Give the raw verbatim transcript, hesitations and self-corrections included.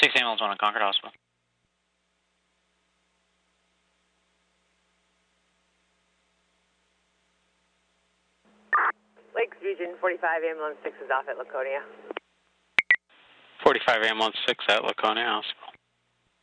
six ambulance one on Concord Hospital. Lakes Region forty-five, ambulance six is off at Laconia. forty-five ambulance six at Laconia Hospital.